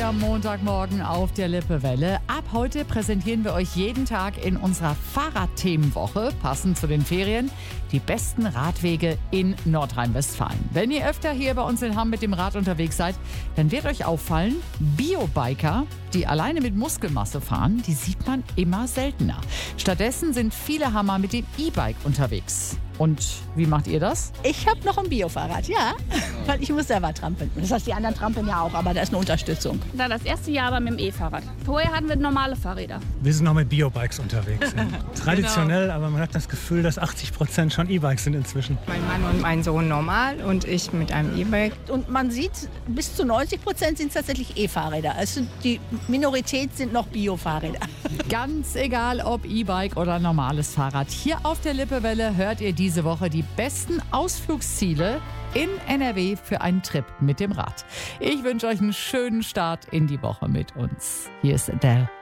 hier am Montagmorgen auf der Lippewelle. Ab heute präsentieren wir euch jeden Tag in unserer Fahrradthemenwoche, passend zu den Ferien, die besten Radwege in Nordrhein-Westfalen. Wenn ihr öfter hier bei uns in Hamm mit dem Rad unterwegs seid, dann wird euch auffallen, Biobiker, die alleine mit Muskelmasse fahren, die sieht man immer seltener. Stattdessen sind viele Hammer mit dem E-Bike unterwegs. Und wie macht ihr das? Ich habe noch ein Biofahrrad, ja, weil ich muss selber trampeln. Das heißt, die anderen trampeln ja auch, aber da ist eine Unterstützung. Da das erste Jahr aber mit dem E-Fahrrad. Vorher hatten wir normale Fahrräder. Wir sind noch mit Biobikes unterwegs. Traditionell, aber man hat das Gefühl, dass 80% schon E-Bikes sind inzwischen. Mein Mann und mein Sohn normal und ich mit einem E-Bike. Und man sieht, bis zu 90% sind es tatsächlich E-Fahrräder. Also die Minorität sind noch Biofahrräder. Ganz egal, ob E-Bike oder normales Fahrrad. Hier auf der Lippewelle hört ihr diese Woche die besten Ausflugsziele in NRW für einen Trip mit dem Rad. Ich wünsche euch einen schönen Start in die Woche mit uns. Hier ist Adele.